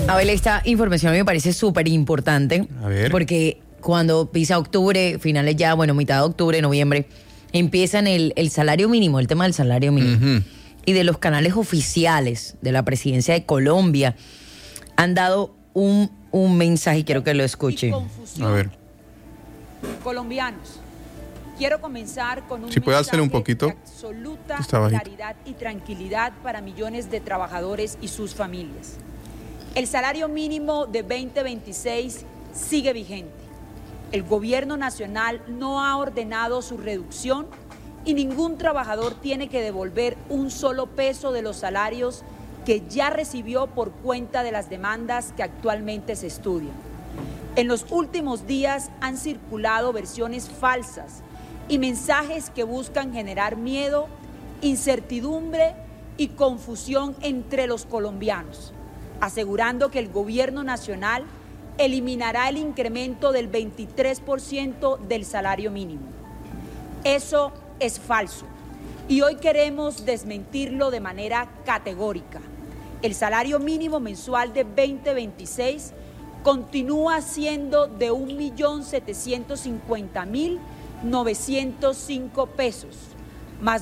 Abel, esta información me parece súper importante. A ver. Porque cuando pisa octubre, finales ya, bueno, mitad de octubre, noviembre, empiezan el salario mínimo, el tema del salario mínimo. Ujú. Y de los canales oficiales de la presidencia de Colombia han dado un mensaje, quiero que lo escuche. A ver. Colombianos, quiero comenzar con un Si puede hacer un mensaje poquito, de absoluta está bajito. claridad y tranquilidad para millones de trabajadores y sus familias. El salario mínimo de 2026 sigue vigente. El gobierno nacional no ha ordenado su reducción y ningún trabajador tiene que devolver un solo peso de los salarios que ya recibió por cuenta de las demandas que actualmente se estudian. En los últimos días han circulado versiones falsas y mensajes que buscan generar miedo, incertidumbre y confusión entre los colombianos, asegurando que el gobierno nacional eliminará el incremento del 23% del salario mínimo. Eso es falso y hoy queremos desmentirlo de manera categórica. El salario mínimo mensual de 2026 continúa siendo de 1.750.905 pesos, más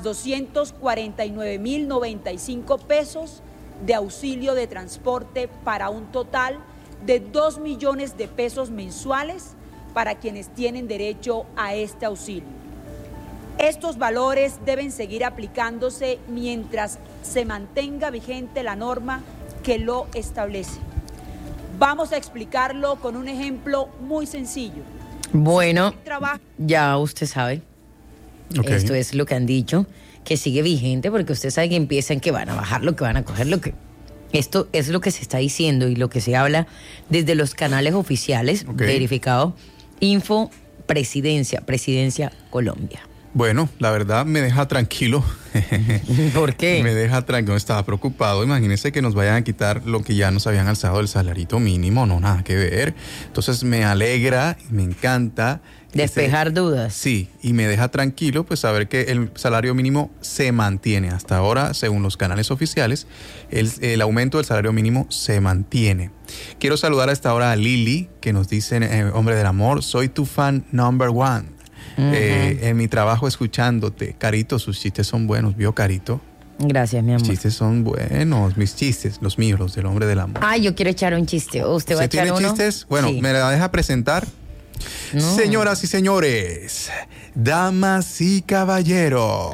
249.095 pesos de auxilio de transporte para un total de 2 millones de pesos mensuales para quienes tienen derecho a este auxilio. Estos valores deben seguir aplicándose mientras se mantenga vigente la norma que lo establece. Vamos a explicarlo con un ejemplo muy sencillo. Bueno, ya usted sabe. Okay. Esto es lo que han dicho, que sigue vigente, porque usted sabe que empiezan, que van a bajar lo que van a coger lo que... Esto es lo que se está diciendo y lo que se habla desde los canales oficiales, verificado, Info Presidencia Colombia. Bueno, la verdad me deja tranquilo. ¿Por qué? Me deja tranquilo, estaba preocupado. Imagínense que nos vayan a quitar lo que ya nos habían alzado del salarito mínimo, no, nada que ver. Entonces me alegra, me encanta. Despejar dudas. Sí, y me deja tranquilo pues saber que el salario mínimo se mantiene. Hasta ahora, según los canales oficiales, el aumento del salario mínimo se mantiene. Quiero saludar a esta hora a Lili, que nos dice, hombre del amor, soy tu fan number one. En mi trabajo escuchándote. Carito, sus chistes son buenos, ¿vio, Carito? Gracias, mi amor. Mis chistes son buenos, mis chistes, los míos, los del hombre del amor. Ay, yo quiero echar un chiste. ¿Usted va a echar uno? ¿Tiene chistes? Bueno, sí. ¿Me la deja presentar? No. Señoras y señores, damas y caballeros,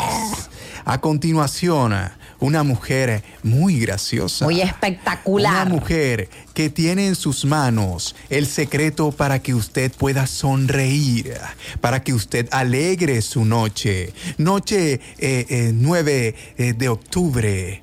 a continuación, una mujer muy graciosa. Muy espectacular. Una mujer que tiene en sus manos el secreto para que usted pueda sonreír, para que usted alegre su noche. Noche 9 de octubre.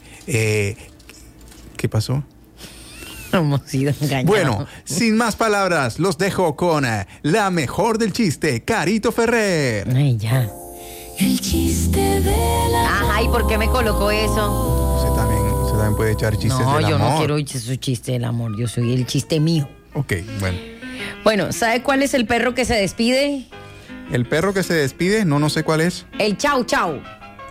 ¿Qué pasó? Hemos sido engañados. Bueno, sin más palabras, los dejo con la mejor del chiste, Carito Ferrer. Ay, ya. El chiste de la... Ajá, ¿y por qué me colocó eso? Usted también puede echar chistes del amor. No, yo no quiero echar su chiste del amor. Yo soy el chiste mío. Ok, bueno. Bueno, ¿sabe cuál es el perro que se despide? El perro que se despide, no sé cuál es. El chau, chau.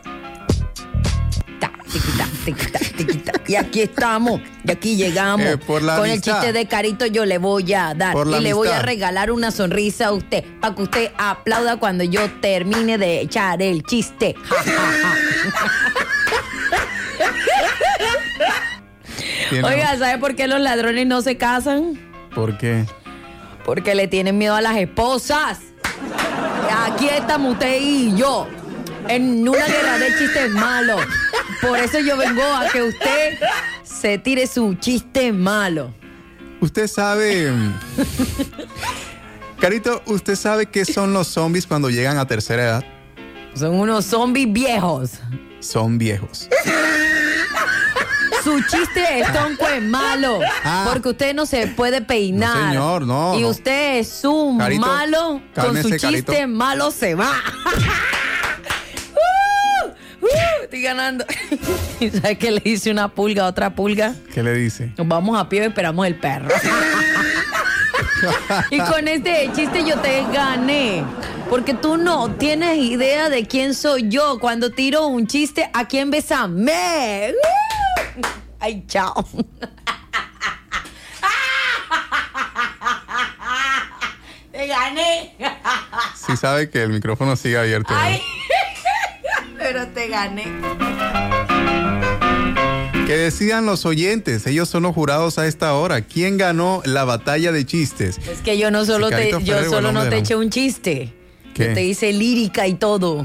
Tiquita, tiquita, tiquita. Y aquí estamos, y aquí llegamos. Por la con amistad. El chiste de Carito yo le voy a dar. Por la y le voy a amistad. regalar una sonrisa a usted, para que usted aplauda cuando yo termine de echar el chiste. Ja, ja, ja. Oiga, ¿sabe por qué los ladrones no se casan? ¿Por qué? Porque le tienen miedo a las esposas. Aquí estamos usted y yo, en una guerra de chistes malos. Por eso yo vengo a que usted se tire su chiste malo. Usted sabe... Carito, ¿usted sabe qué son los zombies cuando llegan a tercera edad? Son unos zombies viejos. Son viejos. Su chiste es tonco, es malo. Porque usted no se puede peinar. No, señor, no. Y no. usted es un Carito, malo. cálmese, con su chiste Carito. malo se va. Estoy ganando. ¿Sabes qué le dice una pulga a otra pulga? ¿Qué le dice? Nos vamos a pie y esperamos el perro. Y con este chiste yo te gané. Porque tú no tienes idea de quién soy yo. Cuando tiro un chiste, ¿a quién besame? Ay, chao. Te gané. Sí sabe que el micrófono sigue abierto. Ay, pero te gané. Que decidan los oyentes, ellos son los jurados a esta hora. ¿Quién ganó la batalla de chistes? Es que yo no solo Sicarito te, yo Ferrer, solo buen no hombre, te ¿no? eché un chiste. ¿Qué? Yo te hice lírica y todo.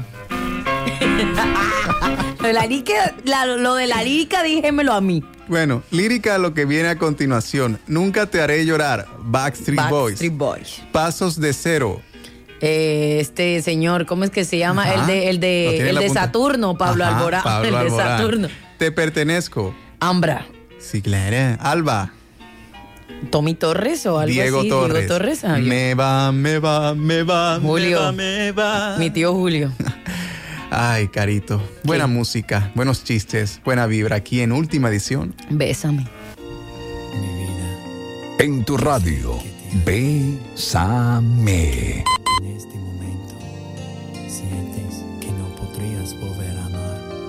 Lo de la lírica, dígemelo a mí. Bueno, lírica lo que viene a continuación. Nunca te haré llorar, Backstreet Boys. Boys. Pasos de cero. Este señor, ¿cómo es que se llama? Ajá. Lo tiene El en la de punta. Saturno, Pablo Ajá, Alborán. Pablo El de Alborán. Saturno. Te pertenezco. Ambra. Sí, claro. Alba. Tommy Torres o algo Diego así. Torres. Diego Torres. Ah, Me va. Julio. Me va. mi tío Julio. Ay, Carito. Buena ¿Qué? música, buenos chistes, buena vibra aquí en Última Edición. Bésame. En tu radio, Bésame. En este momento sientes que no podrías volver a amar.